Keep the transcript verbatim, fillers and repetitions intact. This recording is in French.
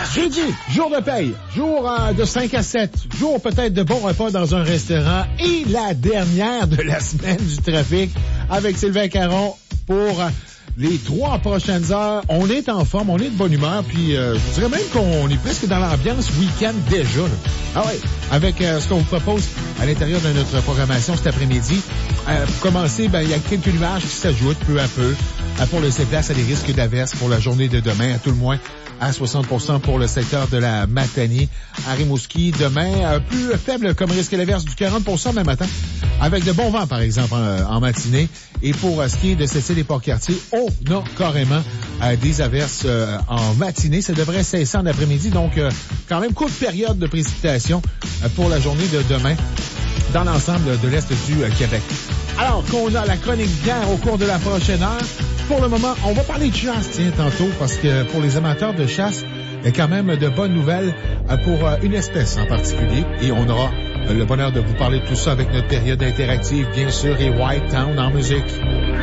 Jeudi, jour de paye, jour euh, de cinq à sept, jour peut-être de bons repas dans un restaurant et la dernière de la semaine du trafic avec Sylvain Caron pour euh, les trois prochaines heures. On est en forme, on est de bonne humeur, puis euh, je vous dirais même qu'on est presque dans l'ambiance week-end déjà. Là. Ah ouais, avec euh, ce qu'on vous propose à l'intérieur de notre programmation cet après-midi. Euh, pour commencer, ben il y a quelques nuages qui s'ajoutent peu à peu euh, pour laisser place à des risques d'averses pour la journée de demain, à tout le moins à soixante pour cent pour le secteur de la Matanie. À Rimouski, demain, euh, plus faible comme risque d'averse du quarante pour cent même matin, avec de bons vents, par exemple, en, en matinée. Et pour euh, ce qui est de cette île des Port-Cartier, on a carrément euh, des averses euh, en matinée. Ça devrait cesser en après-midi, donc euh, quand même courte période de précipitation euh, pour la journée de demain dans l'ensemble de l'Est du euh, Québec. Alors qu'on a la chronique bière au cours de la prochaine heure, pour le moment, on va parler de chasse, tiens, tantôt, parce que pour les amateurs de chasse, il y a quand même de bonnes nouvelles pour une espèce en particulier. Et on aura le bonheur de vous parler de tout ça avec notre période interactive, bien sûr, et White Town en musique.